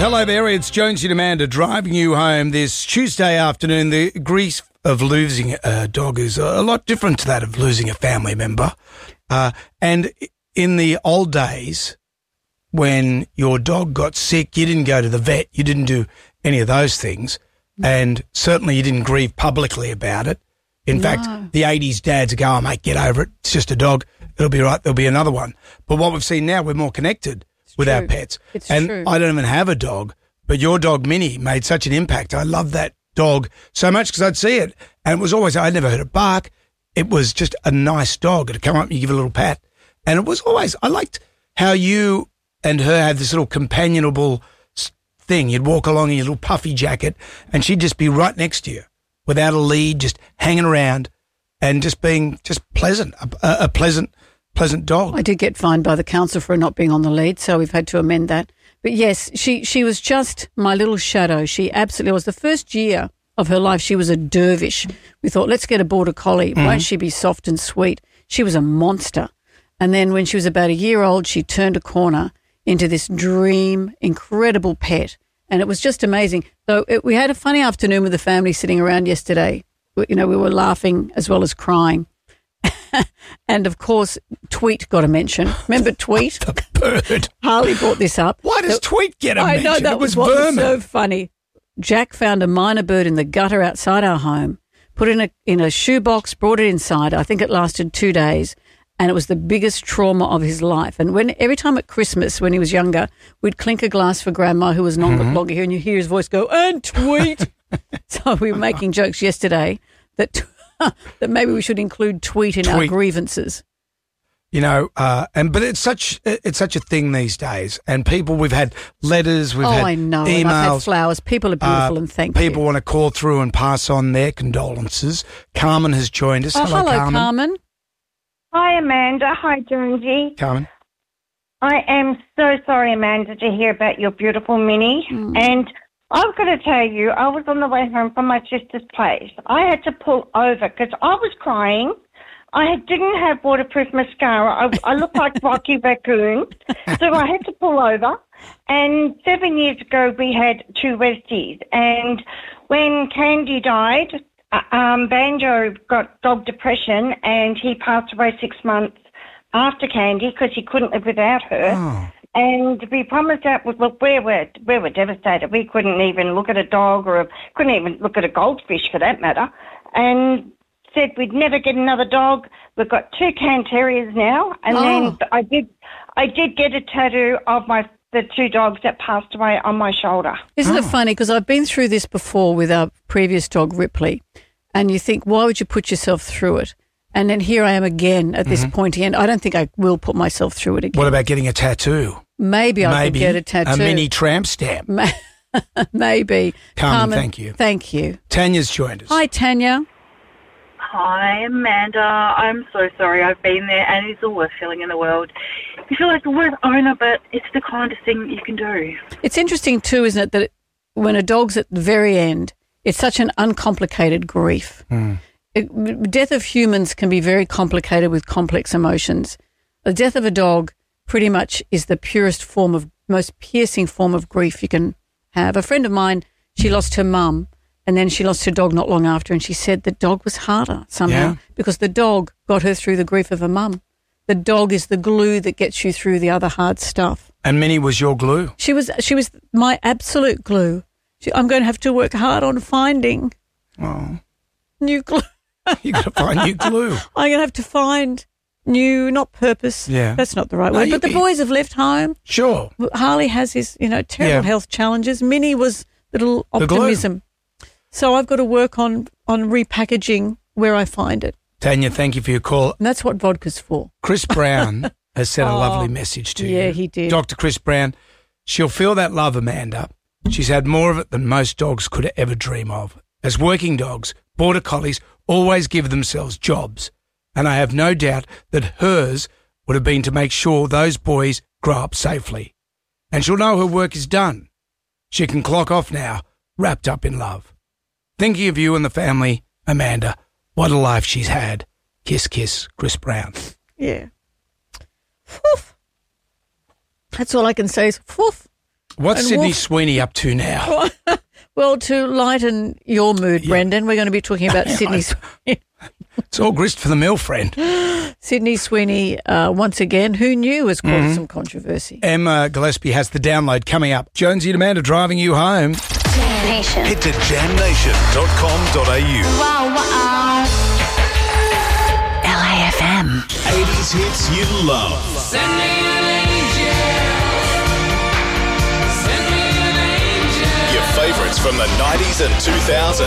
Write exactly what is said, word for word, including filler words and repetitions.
Hello there, it's Jonesy and Amanda driving you home this Tuesday afternoon. The grief of losing a dog is a lot different to that of losing a family member. Uh, and in the old days, when your dog got sick, you didn't go to the vet, you didn't do any of those things, and certainly you didn't grieve publicly about it. In no. fact, the eighties dads go, oh, mate, get over it. It's just a dog. It'll be right. There'll be another one. But what we've seen now, we're more connected it's with true. our pets. It's and true. I don't even have a dog, but your dog, Minnie, made such an impact. I love that dog so much because I'd see it, and it was always, I'd never heard it bark. It was just a nice dog. It'd come up and you give it a little pat. And it was always, I liked how you and her had this little companionable thing. You'd walk along in your little puffy jacket and she'd just be right next to you without a lead, just hanging around and just being just pleasant, a, a pleasant, pleasant dog. I did get fined by the council for not being on the lead, so we've had to amend that. But yes, she, she was just my little shadow. She absolutely was. The first year of her life, she was a dervish. We thought, let's get a border collie. Mm-hmm. Won't she be soft and sweet? She was a monster. And then when she was about a year old, she turned a corner into this dream, incredible pet. And it was just amazing. So it, we had a funny afternoon with the family sitting around yesterday. We, you know, we were laughing as well as crying. And, of course, Tweet got a mention. Remember Tweet? The bird. Harley brought this up. Why does the, Tweet get a I mention? know, that it was, was what vermin. was so funny. Jack found a minor bird in the gutter outside our home, put it in a, in a shoebox, brought it inside. I think it lasted two days. And it was the biggest trauma of his life. And when every time at Christmas, when he was younger, we'd clink a glass for Grandma, who was no mm-hmm. longer here, and you hear his voice go, and Tweet. So we were making jokes yesterday that that maybe we should include Tweet in tweet. our grievances. You know, uh, and but it's such it's such a thing these days. And people, we've had letters, we've oh, had I know. emails. And I've had flowers. People are beautiful, uh, and thank people you. People want to call through and pass on their condolences. Carmen has joined us. Oh, hello, hello Carmen. Carmen. Hi, Amanda. Hi, Jonesy. Carmen. I am so sorry, Amanda, to hear about your beautiful Minnie. Mm. And I've got to tell you, I was on the way home from my sister's place. I had to pull over because I was crying. I didn't have waterproof mascara. I, I looked like Rocky Raccoon. So I had to pull over. And seven years ago, we had two resties. And when Candy died, Um, Banjo got dog depression and he passed away six months after Candy because he couldn't live without her. Oh. And we promised that, look, we were, we were devastated. We couldn't even look at a dog or a, couldn't even look at a goldfish for that matter. And said we'd never get another dog. We've got two Cairn Terriers now. And oh. then I did, I did get a tattoo of my the two dogs that passed away on my shoulder. Isn't oh. it funny? Because I've been through this before with our previous dog, Ripley, and you think, why would you put yourself through it? And then here I am again at this mm-hmm. pointy end. I don't think I will put myself through it again. What about getting a tattoo? Maybe I Maybe could get a tattoo. A mini tramp stamp. Maybe. Carmen, Carmen, thank you. Thank you. Tanya's joined us. Hi, Tanya. Hi, Amanda. I'm so sorry. I've been there, and it's the worst feeling in the world. You feel like the worst owner, but it's the kindest thing you can do. It's interesting too, isn't it, that when a dog's at the very end, it's such an uncomplicated grief. Mm. It, death of humans can be very complicated with complex emotions. The death of a dog pretty much is the purest form of, most piercing form of grief you can have. A friend of mine, she lost her mum, and then she lost her dog not long after, and she said the dog was harder somehow yeah. because the dog got her through the grief of her mum. The dog is the glue that gets you through the other hard stuff. And Minnie was your glue? She was She was my absolute glue. She, I'm going to have to work hard on finding oh. new glue. You've got to find new glue. I'm going to have to find new, not purpose. Yeah. That's not the right No, word. But the be... boys have left home. Sure. Harley has his, you know, terrible yeah. health challenges. Minnie was little the optimism. Glue. So I've got to work on, on repackaging where I find it. Tanya, thank you for your call. And that's what vodka's for. Chris Brown has sent oh, a lovely message to yeah, you. Yeah, he did. Doctor Chris Brown, she'll feel that love, Amanda. She's had more of it than most dogs could ever dream of. As working dogs, border collies always give themselves jobs. And I have no doubt that hers would have been to make sure those boys grow up safely. And she'll know her work is done. She can clock off now, wrapped up in love. Thinking of you and the family, Amanda. What a life she's had. Kiss, kiss, Chris Brown. Yeah. Woof. That's all I can say is woof. What's And Sydney Wolf- Sweeney up to now? Well, to lighten your mood, Brendan, we're going to be talking about Sydney Sweeney. It's all grist for the mill, friend. Sydney Sweeney, uh, once again, who knew has caused mm-hmm. some controversy. Emma Gillespie has the download coming up. Jonesy and Amanda driving you home. Jam Nation. Head to jam nation dot com dot a u. Wow, wow. L A F M. eighties hits you love. Send me an angel. Send me an angel. Your favourites from the nineties and two thousands.